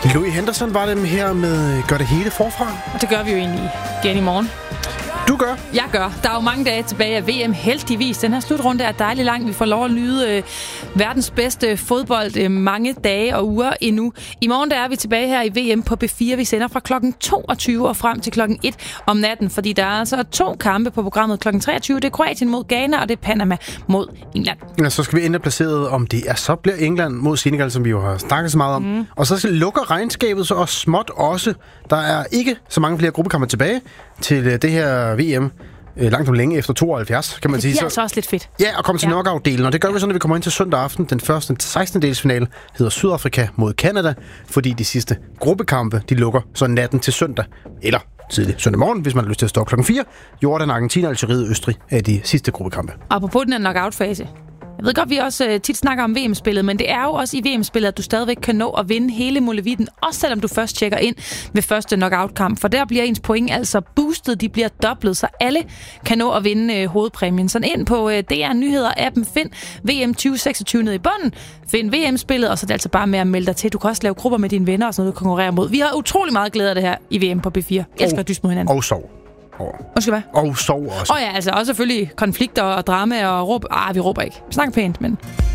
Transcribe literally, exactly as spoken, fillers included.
Louis Henderson var dem her med Gør det hele forfra. Og det gør vi jo egentlig igen i morgen. Du gør? Jeg gør. Der er jo mange dage tilbage af V M, heldigvis. Den her slutrunde er dejlig lang. Vi får lov at nyde øh, verdens bedste fodbold øh, mange dage og uger endnu. I morgen der er vi tilbage her i V M på B fire. Vi sender fra klokken toogtyve og frem til klokken et om natten, fordi der er altså to kampe på programmet. klokken treogtyve, det er Kroatien mod Ghana, og det er Panama mod England. Ja, så skal vi ende placeret, om det er så bliver England mod Senegal, som vi jo har snakket så meget om. Mm. Og så lukker regnskabet så også småt også. Der er ikke så mange flere gruppekampe tilbage til det her V M. Langt om længe efter tooghalvfjerds, kan man sige. Det er altså også lidt fedt. Ja, og komme til ja. knockout-delen. Og det gør vi så, når vi kommer ind til søndag aften. Den første sekstende-dels finale hedder Sydafrika mod Canada, fordi de sidste gruppekampe, de lukker så natten til søndag. Eller tidlig søndag morgen, hvis man har lyst til at stå klokken fire. Jordan, Argentina, Algeriet, Østrig er de sidste gruppekampe. Apropos den her knockout-fase. Jeg ved godt, vi også øh, tit snakker om V M-spillet, men det er jo også i V M-spillet, at du stadigvæk kan nå at vinde hele muligheden, også selvom du først tjekker ind ved første knockout-kamp, for der bliver ens point altså boostet, de bliver dobblet, så alle kan nå at vinde øh, hovedpræmien. Så ind på øh, D R Nyheder-appen, find V M tyve seksogtyve nede i bunden, find V M-spillet, og så er det altså bare med at melde dig til. Du kan også lave grupper med dine venner og sådan noget, du konkurrerer mod. Vi har utrolig meget glæde af det her i V M på B fire. Elsker at dyste mod hinanden. Og sov. Undskyld, hvad? Og sov også. Åh oh ja, altså også selvfølgelig konflikter og drama og råb. Ah, vi råber ikke. Vi snakker pænt, men...